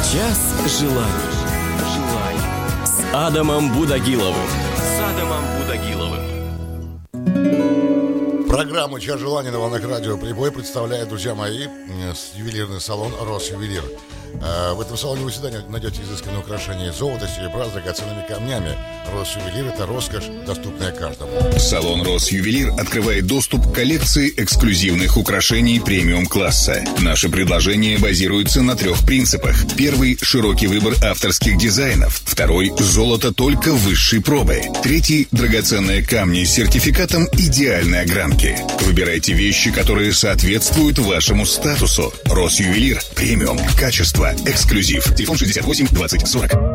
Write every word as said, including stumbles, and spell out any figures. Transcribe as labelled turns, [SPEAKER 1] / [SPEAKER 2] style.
[SPEAKER 1] Час желаний. С Адамом Будагиловым. С Адамом Будагиловым.
[SPEAKER 2] Программу «Час желаний» на волнах радио «Прибой» представляет, друзья мои, ювелирный салон «Росювелир». В этом салоне вы всегда найдете изысканные украшения из золота, серебра с драгоценными камнями. Росювелир – это роскошь, доступная каждому.
[SPEAKER 3] Салон Росювелир открывает доступ к коллекции эксклюзивных украшений премиум-класса. Наши предложения базируются на трех принципах. Первый – широкий выбор авторских дизайнов. Второй – золото только высшей пробы. Третий – драгоценные камни с сертификатом идеальной огранки. Выбирайте вещи, которые соответствуют вашему статусу. Росювелир – премиум, качество, эксклюзив. Телефон шестьдесят восемь двадцать сорок.